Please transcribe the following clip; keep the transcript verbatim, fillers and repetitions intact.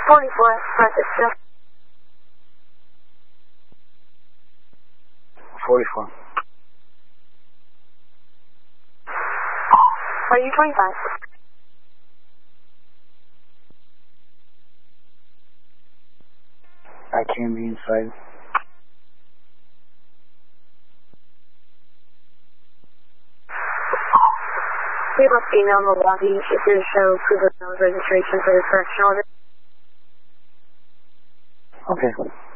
forty-four, Francisco. forty-four. Are you twenty-five? I can be inside. We have a female in the lobby. If you show proof of registration for the correctional order. Okay.